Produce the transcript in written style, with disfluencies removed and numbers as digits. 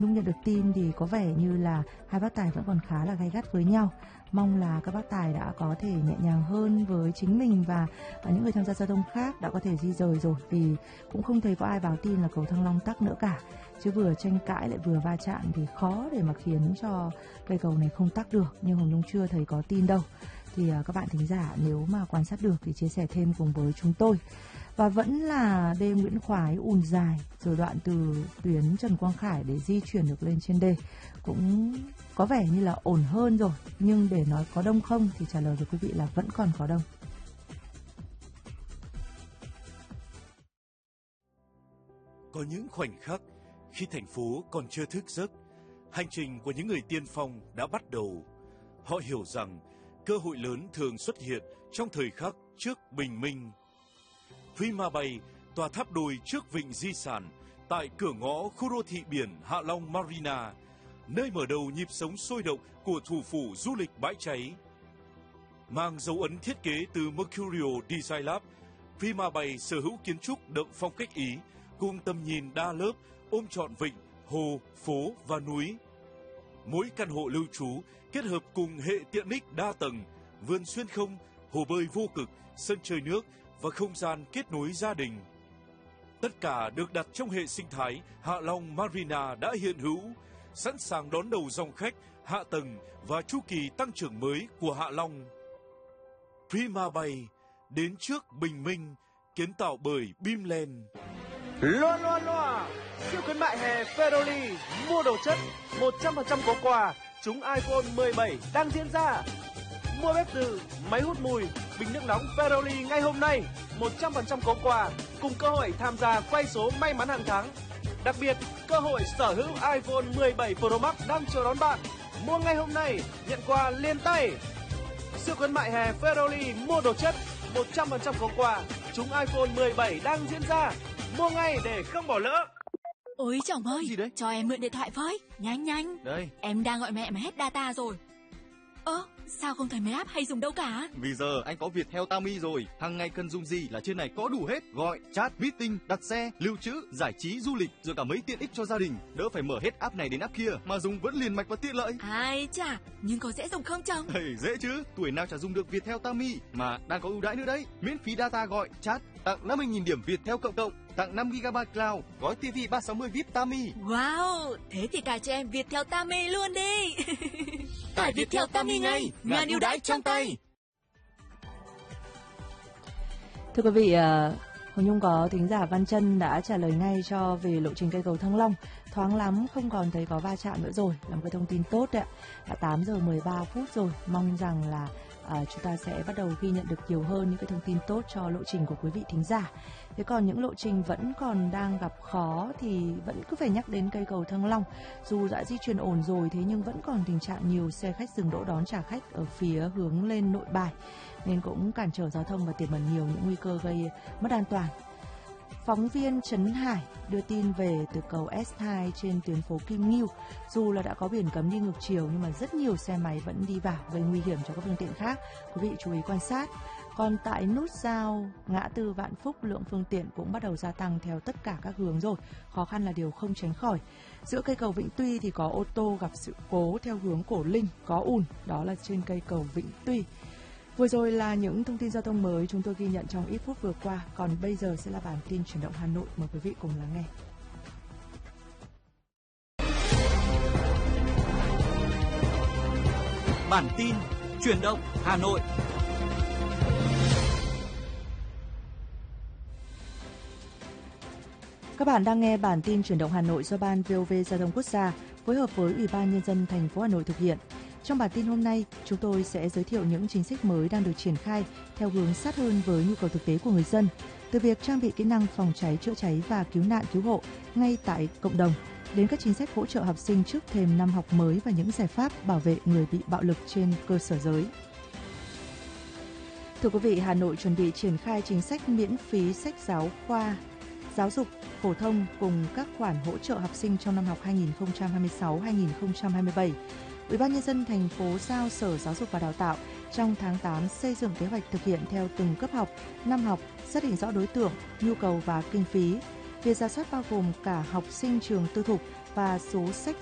Nhung nhận được tin thì có vẻ như là hai bác tài vẫn còn khá là gay gắt với nhau. Mong là các bác tài đã có thể nhẹ nhàng hơn với chính mình và những người tham gia giao thông khác đã có thể di rời rồi, vì cũng không thấy có ai báo tin là cầu Thăng Long tắc nữa cả. Chứ vừa tranh cãi lại vừa va chạm thì khó để mà khiến cho cây cầu này không tắc được, nhưng Hồng Nhung chưa thấy có tin đâu. Thì các bạn thính giả nếu mà quan sát được thì chia sẻ thêm cùng với chúng tôi. Và vẫn là đê Nguyễn Khoái ùn dài, rồi đoạn từ tuyến Trần Quang Khải để di chuyển được lên trên đê cũng có vẻ như là ổn hơn rồi. Nhưng để nói có đông không thì trả lời với quý vị là vẫn còn có đông. Có những khoảnh khắc khi thành phố còn chưa thức giấc, hành trình của những người tiên phong đã bắt đầu. Họ hiểu rằng cơ hội lớn thường xuất hiện trong thời khắc trước bình minh. Prima Bay, tòa tháp đôi trước vịnh di sản, tại cửa ngõ khu đô thị biển Hạ Long Marina, nơi mở đầu nhịp sống sôi động của thủ phủ du lịch bãi cháy. Mang dấu ấn thiết kế từ Mercurio Design Lab, Prima Bay sở hữu kiến trúc đậm phong cách Ý, cùng tầm nhìn đa lớp, ôm trọn vịnh, hồ, phố và núi. Mỗi căn hộ lưu trú kết hợp cùng hệ tiện ích đa tầng, vườn xuyên không, hồ bơi vô cực, sân chơi nước và không gian kết nối gia đình. Tất cả được đặt trong hệ sinh thái Hạ Long Marina đã hiện hữu, sẵn sàng đón đầu dòng khách, hạ tầng và chu kỳ tăng trưởng mới của Hạ Long. Prima Bay, đến trước bình minh, kiến tạo bởi Bimland. Loa, siêu khuyến mại hè Ferroli, mua đồ chất, 100% có quà, trúng iPhone 17 đang diễn ra. Mua bếp từ, máy hút mùi, bình nước nóng Ferroli ngay hôm nay, 100% có quà, cùng cơ hội tham gia quay số may mắn hàng tháng. Đặc biệt, cơ hội sở hữu iPhone 17 Pro Max đang chờ đón bạn. Mua ngay hôm nay, nhận quà liền tay. Siêu khuyến mại hè Ferroli, mua đồ chất, 100% có quà, trúng iPhone 17 đang diễn ra. Mua ngay để không bỏ lỡ. Ôi chồng ơi, Gì đấy? cho em mượn điện thoại với, nhanh. Đây. Em đang gọi mẹ mà hết data rồi. Sao không thấy mấy app hay dùng đâu cả? Vì giờ anh có Viettel Tami rồi, hàng ngày cần dùng gì là trên này có đủ hết, gọi, chat, meeting, đặt xe, lưu trữ, giải trí, du lịch, rồi cả mấy tiện ích cho gia đình. Đỡ phải mở hết app này đến app kia mà dùng vẫn liền mạch và tiện lợi. Ai chà, nhưng có dễ dùng không chồng? Dễ chứ, tuổi nào chả dùng được Viettel Tami mà đang có ưu đãi nữa đấy. Miễn phí data gọi, chat, tặng 50.000 điểm Viettel cộng, tặng 5GB cloud, gói TV 360 VIP Tami. Wow, thế thì cài cho em Viettel Tami luôn đi. Tải Viettel Tami ngay, ngàn ưu đãi trong tay. Thưa quý vị, Hồng Nhung có thính giả Văn Trân đã trả lời ngay cho về lộ trình cây cầu Thăng Long. Thoáng lắm, không còn thấy có va chạm nữa rồi, là một cái thông tin tốt đấy ạ. Đã 8 giờ 13 phút rồi, mong rằng là chúng ta sẽ bắt đầu ghi nhận được nhiều hơn những cái thông tin tốt cho lộ trình của quý vị thính giả. Thế còn những lộ trình vẫn còn đang gặp khó thì vẫn cứ phải nhắc đến cây cầu Thăng Long. Dù đã di chuyển ổn rồi, thế nhưng vẫn còn tình trạng nhiều xe khách dừng đỗ đón trả khách ở phía hướng lên Nội Bài, nên cũng cản trở giao thông và tiềm ẩn nhiều những nguy cơ gây mất an toàn. Phóng viên Trấn Hải đưa tin về từ cầu S2 trên tuyến phố Kim Ngưu. Dù là đã có biển cấm đi ngược chiều nhưng mà rất nhiều xe máy vẫn đi vào, gây nguy hiểm cho các phương tiện khác. Quý vị chú ý quan sát. Còn tại nút giao ngã tư Vạn Phúc, lượng phương tiện cũng bắt đầu gia tăng theo tất cả các hướng rồi. Khó khăn là điều không tránh khỏi. Giữa cây cầu Vĩnh Tuy thì có ô tô gặp sự cố theo hướng Cổ Linh, có ùn, đó là trên cây cầu Vĩnh Tuy. Vừa rồi là những thông tin giao thông mới chúng tôi ghi nhận trong ít phút vừa qua. Còn bây giờ sẽ là bản tin chuyển động Hà Nội. Mời quý vị cùng lắng nghe. Bản tin chuyển động Hà Nội. Các bạn đang nghe bản tin chuyển động Hà Nội do Ban VOV Giao thông Quốc gia phối hợp với Ủy ban Nhân dân thành phố Hà Nội thực hiện. Trong bản tin hôm nay, chúng tôi sẽ giới thiệu những chính sách mới đang được triển khai theo hướng sát hơn với nhu cầu thực tế của người dân, từ việc trang bị kỹ năng phòng cháy, chữa cháy và cứu nạn cứu hộ ngay tại cộng đồng, đến các chính sách hỗ trợ học sinh trước thềm năm học mới và những giải pháp bảo vệ người bị bạo lực trên cơ sở giới. Thưa quý vị, Hà Nội chuẩn bị triển khai chính sách miễn phí sách giáo khoa, giáo dục phổ thông cùng các khoản hỗ trợ học sinh trong năm học 2026-2027. Ủy ban Nhân dân thành phố giao Sở Giáo dục và Đào tạo trong tháng 8 xây dựng kế hoạch thực hiện theo từng cấp học, năm học, xác định rõ đối tượng, nhu cầu và kinh phí. Việc rà soát bao gồm cả học sinh trường tư thục và số sách